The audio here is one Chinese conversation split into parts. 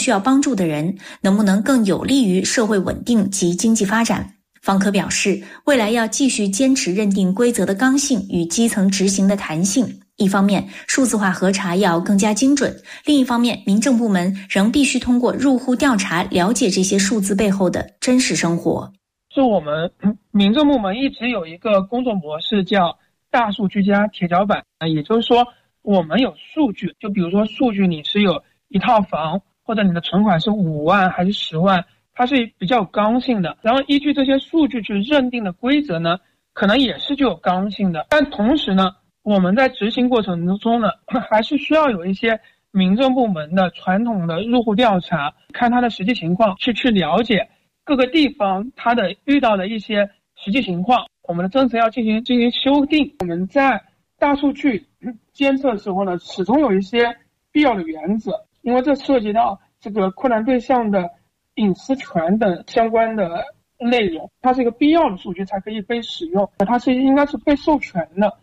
需要帮助的人，能不能更有利于社会稳定及经济发展。方科表示，未来要继续坚持认定规则的刚性与基层执行的弹性。一方面，数字化核查要更加精准；另一方面，民政部门仍必须通过入户调查了解这些数字背后的真实生活。 是我们民政部门一直有一个工作模式叫大数据加铁脚板，也就是说我们有数据，就比如说数据你是有一套房，或者你的存款是5万还是10万，它是比较有刚性的，然后依据这些数据去认定的规则呢，可能也是具有刚性的。但同时呢，我们在执行过程中呢，还是需要有一些民政部门的传统的入户调查，看它的实际情况，去了解各个地方它的遇到的一些实际情况。我们的政策要进行修订。我们在大数据监测的时候呢，始终有一些必要的原则，因为这涉及到这个困难对象的隐私权等相关的内容，它是一个必要的数据才可以被使用，它是应该是被授权的。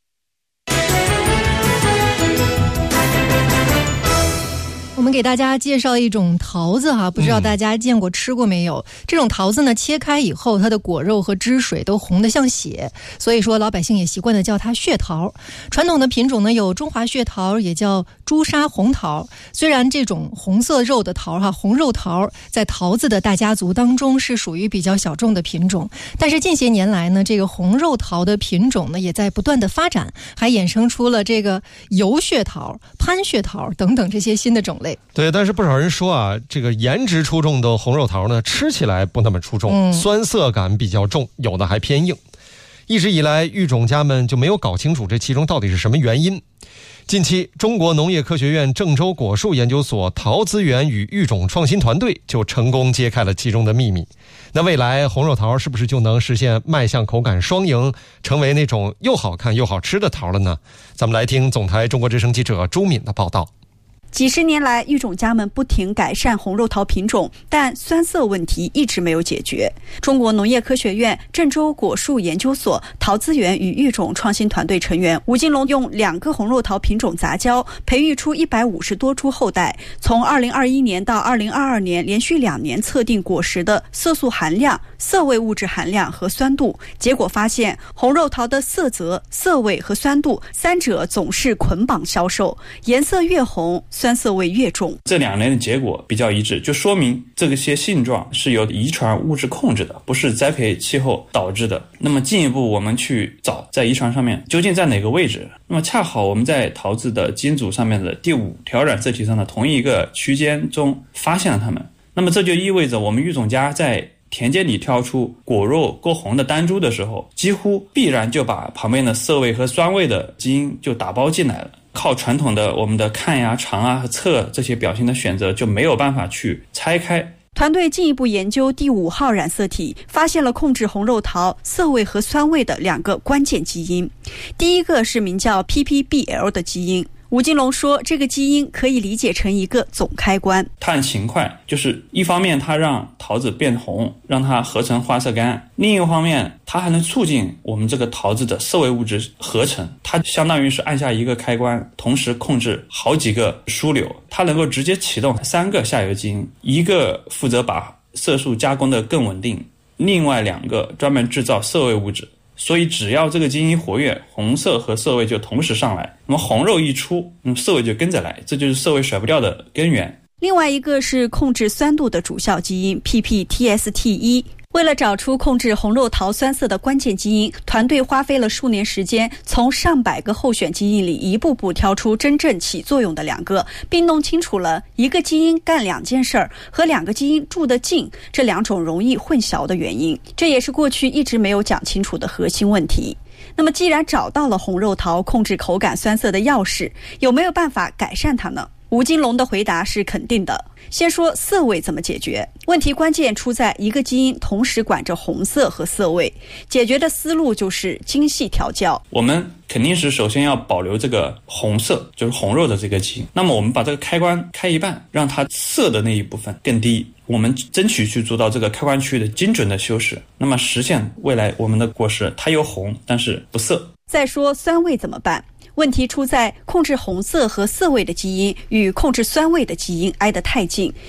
我们给大家介绍一种桃子不知道大家见过吃过没有？这种桃子呢，切开以后它的果肉和汁水都红得像血，所以说老百姓也习惯的叫它血桃。传统的品种呢有中华血桃，也叫朱砂红桃。虽然这种红色肉的桃红肉桃在桃子的大家族当中是属于比较小众的品种，但是近些年来呢，这个红肉桃的品种呢也在不断的发展，还衍生出了这个油血桃、潘血桃等等这些新的种类。 对，但是不少人说这个颜值出众的红肉桃呢，吃起来不那么出众，酸涩感比较重，有的还偏硬。一直以来，育种家们就没有搞清楚这其中到底是什么原因。近期，中国农业科学院郑州果树研究所桃资源与育种创新团队就成功揭开了其中的秘密。那未来红肉桃是不是就能实现卖相口感双赢，成为那种又好看又好吃的桃了呢？咱们来听总台中国之声记者朱敏的报道。 几十年来，育种家们不停改善红肉桃品种，但酸涩问题一直没有解决。中国农业科学院郑州果树研究所桃资源与育种创新团队成员吴金龙用2个红肉桃品种杂交，培育出150多株后代。从2021年到2022年，连续2年测定果实的色素含量、色味物质含量和酸度，结果发现红肉桃的色泽、色味和酸度3者总是捆绑销售，颜色越红，酸涩味越重。 这2年的结果比较一致，就说明这些性状是由遗传物质控制的，不是栽培气候导致的。那么进一步我们去找在遗传上面究竟在哪个位置，那么恰好我们在桃子的基因组上面的第5条染色体上的同一个区间中发现了它们。那么这就意味着我们育种家在田间里挑出果肉够红的单株的时候，几乎必然就把旁边的色味和酸味的基因就打包进来了。靠传统的我们的看呀、尝和测这些表现的选择就没有办法去拆开。 团队进一步研究第5号染色体，发现了控制红肉桃色味和酸味的2个关键基因。第一个是名叫 PPBL 的基因。吴金龙说，这个基因可以理解成一个总开关。 它很勤快，就是一方面它让桃子变红，让它合成花色苷，另一方面它还能促进我们这个桃子的色味物质合成。它相当于是按下一个开关，同时控制好几个枢纽，它能够直接启动3个下游基因，一个负责把色素加工的更稳定，另外2个专门制造色味物质。所以只要这个基因活跃，红色和色味就同时上来，那么红肉一出，色味就跟着来，这就是色味甩不掉的根源。 另外一个是控制酸度的主效基因 PPTST1。为了找出控制红肉桃酸涩的关键基因，团队花费了数年时间，从上百个候选基因里一步步挑出真正起作用的2个，并弄清楚了一个基因干2件事儿和2个基因住得近这2种容易混淆的原因。这也是过去一直没有讲清楚的核心问题。那么既然找到了红肉桃控制口感酸涩的钥匙，有没有办法改善它呢？吴金龙的回答是肯定的。先说色味怎么解决，问题关键出在一个基因同时管着红色和色味，解决的思路就是精细调教。 我们肯定是首先要保留这个红色，就是红肉的这个基因，那么我们把这个开关开一半，让它色的那一部分更低，我们争取去做到这个开关区的精准的修饰，那么实现未来我们的果实它又红但是不涩。 再说酸味怎么办，问题出在控制红色和色味的基因与控制酸味的基因挨得太近，